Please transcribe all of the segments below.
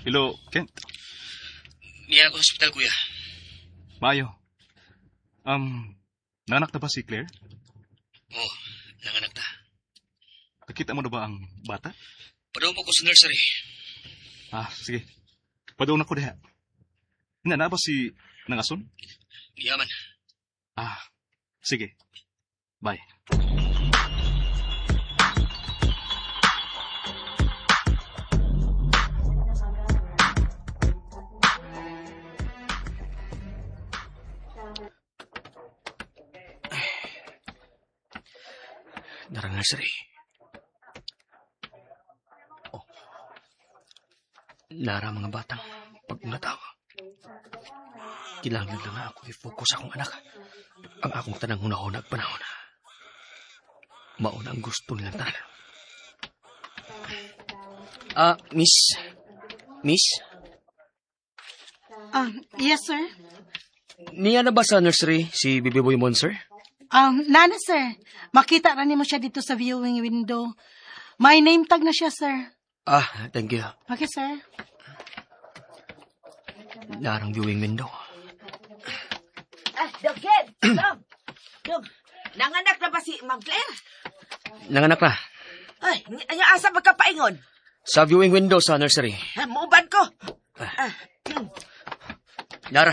Hello, Kent. Niya ako hospital, kuya. Mayo. Nanak na ba si Claire? Oo, nanganak na. Nakita mo na ba ang bata? Padaw mo ko sa nursery. Sige. Padaw na ko diha. Na ba si Nangason? Yaman. Sige. Bye. Darang nursery. Nara mga batang pagngatawa. Kailangan lang ako i-focus akong anak. Ang akong tanang hunahon at panahon. Mauna ang gusto nilang tanan. Miss? Yes, sir. Niya na ba sa nursery si Baby Boy Monster? Nana, sir. Makita na mo siya dito sa viewing window. May name tag na siya, sir. Thank you. Okay, sir. Larang viewing window. Dugin! Dug! Nanganak na ba si Ma'am Claire? Nanganak na. Ay, asa magkapaingon? Sa viewing window sa nursery. Muban ko. Lara.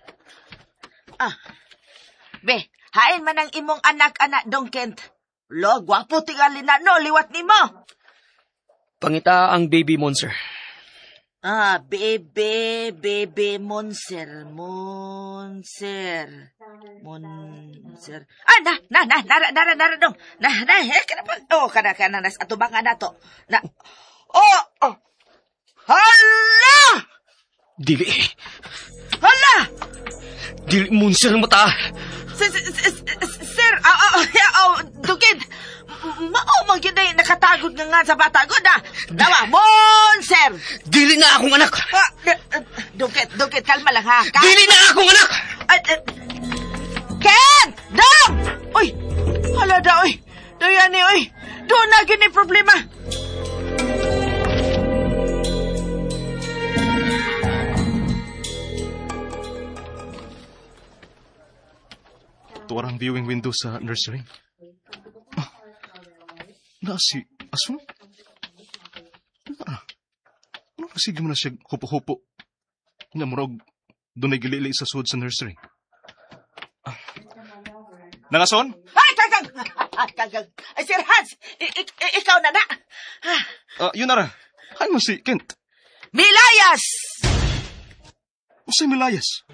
Be, hain man ang imong anak-anak dong, Kent. Lo, gwapo tingali na, no, liwat ni mo. Pangita ang Baby Monster. Baby, Monser. Nara dong. Kana, nas atubangan na to. Hala! Dili. Hala! Dili Monster ang mata. Sir, Dugin, maumang yun ay nakatagod nga sa batagod, Dawa, Monser! Dili na akong anak! Dugin, kalma lang, ha? Dili na akong anak! Ken! Dam! Uy! Hala da, uy! Dayani, uy! Doon na gini problema! Tuwarang viewing window sa nursery. Si Asun? Ano sige mo na siya hupo-hupo? Namurog, doon ay gilili sa sud sa nursery. Nangason? Ay, kagang! Sir Hans, ikaw na. Yun na ra. Ano si Kent? Milayas! O si Milayas?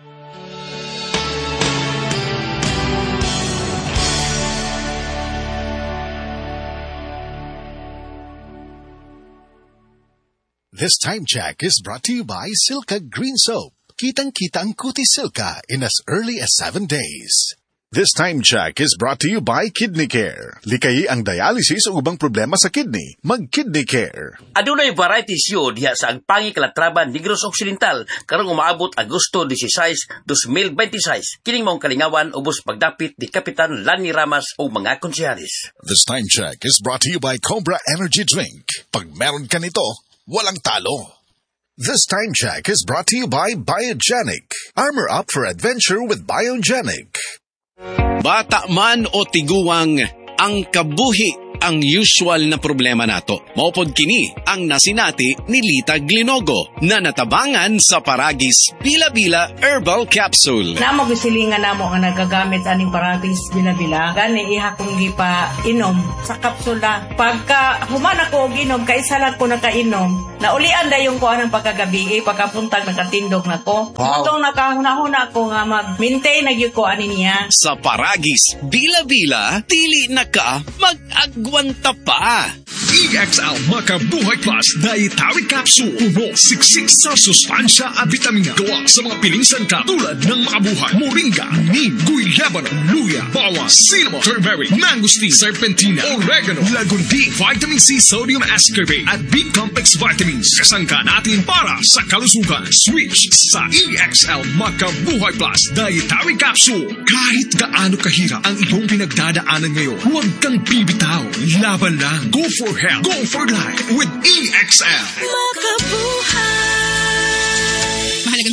This time check is brought to you by Silka Green Soap. Kitang-kita ang kutis Silka in as early as 7 days. This time check is brought to you by Kidney Care. Likayi ang dialysis o ubang problema sa kidney. Mag-Kidney Care. Adunay variety siyo diha sa Agpangi Calatrava, Negros Occidental karong umaabot Agosto 16, 2026. Kining maong kalingawan ubos pagdapit ni Kapitan Lani Ramas o mga konsehalis. This time check is brought to you by Cobra Energy Drink. Pag meron ka nito, walang talo. This time check is brought to you by Biogenic. Armor up for adventure with Biogenic. Bata man o tiguwang, ang kabuhi ang usual na problema nato. Maupod kini ang nasinati ni Lita Glinogo na natabangan sa Paragis Bila-Bila Herbal Capsule. Namo gisilingan namo nga nagagamit aning Paragis Bila-Bila. Gani iha kong gipa inom sa kapsula. Pagka human ako og inom, kaisa lang ko nakainom. Naulian dayon ko anang pagkagabi, pagkapuntag nakatindog nako. Wow. Itong nakahunahuna ko nga mag-maintain na gyud ko ani niya. Sa Paragis Bila-Bila, dili na ka mag-agwanta pa. EXL Makabuhay Plus Dietary Capsule. Puno, siksik sa sustansya at vitamina. Gawa sa mga piling sangkap tulad ng Makabuhay, Moringa, Neem, Guyabano, Luya, Bawas, Cinnamon, Turmeric, Mangosteen, Serpentina, Oregano, Lagundi, Vitamin C, Sodium Ascorbate at B-Complex Vitamins. Kasangka natin para sa kalusugan. Switch sa EXL Makabuhay Plus Dietary Capsule. Kahit gaano kahirap ang iyong pinagdadaanan ngayon, huwag kang bibitaw. Laban lang. Go for health. Go for life with EXL. Makabuhay.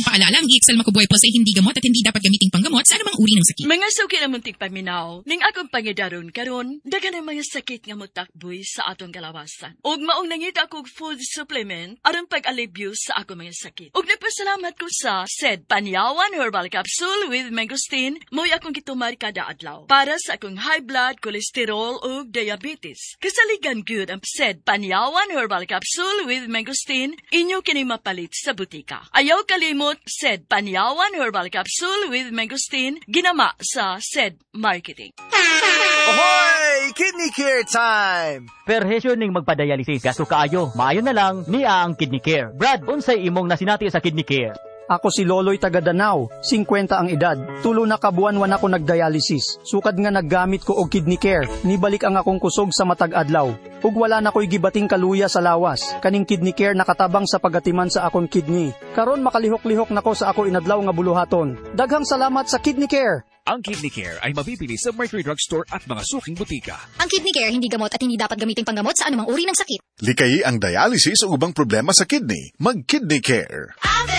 paalala, ang EXL Makubuhay Plus ay hindi gamot at hindi dapat gamiting panggamot sa anumang uri ng sakit. Mga suki na muntik paminaw, ning akong pangidaron karon, dagan ang mga sakit nga mutakboy sa atong kalawasan. Ug maong nangita kog food supplement aron pag-alibyo sa akong mga sakit. Ug nagpasalamat ko sa SED Panyawan Herbal Capsule with Mangosteen, mo'y akong gitumar kada adlaw para sa akong high blood, cholesterol ug diabetes. Kasaligan gyud ang SED Panyawan Herbal Capsule with Mangosteen, inyo kini mapalit sa butika. Ayaw kalimot, SED Panyawan Herbal Capsule with Mangosteen, ginama sa SED Marketing. Ahoy! Kidney Care time! Perhesyo ning magpadayalisis gasto kaayo. Maayo na lang niya ang Kidney Care. Brad, unsay imong nasinati sa Kidney Care? Ako si Loloy taga Danau, 50 ang edad. Tulo na kabuan-wan ako nagdialysis. Sukad nga naggamit ko og Kidney Care. Nibalik ang akong kusog sa matag adlaw. Ug wala na ko'y gibating kaluya sa lawas. Kaning Kidney Care nakatabang sa pagatiman sa akong kidney. Karon makalihok-lihok nako sa ako inadlaw nga buluhaton. Daghang salamat sa Kidney Care. Ang Kidney Care ay mabibili sa Mercury Drugstore at mga suking butika. Ang Kidney Care hindi gamot at hindi dapat gamiting panggamot sa anumang uri ng sakit. Likayi ang dialysis o ubang problema sa kidney. Mag-Kidney Care.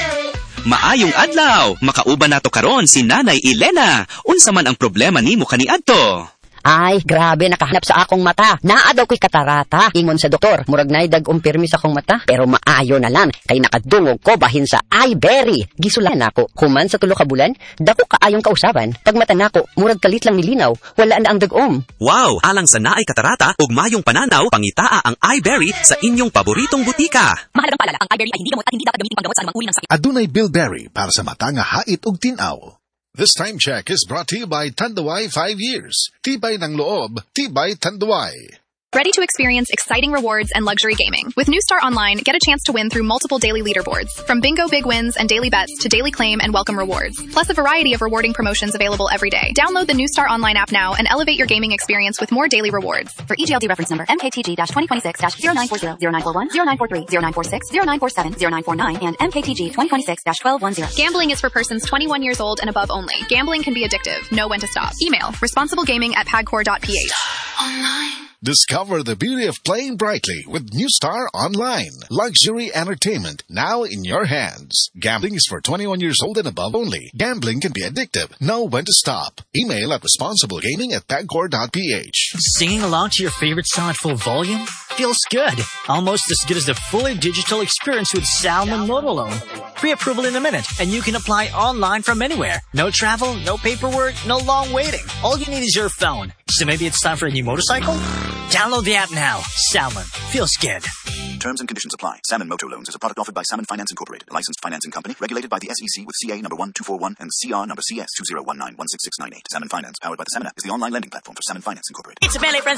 Maayong adlaw, makauban nato karon si Nanay Elena. Unsa man ang problema nimo kaniadto? Ay, grabe, nakahanap sa akong mata. Naa daw ko'y katarata. Ingon sa doktor, murag na dag umpirmi sa akong mata. Pero maayo na lang, kay nakadungog ko bahin sa iBerry. Gisulan ako, human sa 3 ka bulan, dako kaayong kausaban. Pag mata nako, murag kalit lang nilinaw, wala na ang dagom. Wow, alang sa naay katarata ug mayong pananaw, pangitaa ang iBerry sa inyong paboritong butika. Mahalagang paalala, ang iBerry ay hindi gamot at hindi dapat gamitin panggamot sa anumang uri ng sakit. Adunay Bilberry para sa mata nga hait ug tinaw. This time check is brought to you by Tanduay 5 years. Tibay ng loob, tibay Tanduay. Ready to experience exciting rewards and luxury gaming? With New Star Online, get a chance to win through multiple daily leaderboards, from bingo big wins and daily bets to daily claim and welcome rewards, plus a variety of rewarding promotions available every day. Download the New Star Online app now and elevate your gaming experience with more daily rewards. For EGLD reference number MKTG-2026-0940, 0941, 0943, 0946, 0947, 0949, and MKTG 2026-1210. Gambling is for persons 21 years old and above only. Gambling can be addictive. Know when to stop. Email responsiblegaming@pagcor.ph. Online. Discover the beauty of playing brightly with New Star Online. Luxury entertainment now in your hands. Gambling is for 21 years old and above only. Gambling can be addictive. Know when to stop. Email at responsiblegaming@pagcor.ph. Singing along to your favorite song at full volume? Feels good. Almost as good as the fully digital experience with Salmon Motor Loan. Pre-approval in a minute, and you can apply online from anywhere. No travel, no paperwork, no long waiting. All you need is your phone. So maybe it's time for a new motorcycle? Download the app now. Salmon. Feels good. Terms and conditions apply. Salmon Motor Loans is a product offered by Salmon Finance Incorporated, a licensed financing company regulated by the SEC with CA number 1241 and CR number CS 20191668. Salmon Finance, powered by the Salmon app, is the online lending platform for Salmon Finance Incorporated. It's a family friends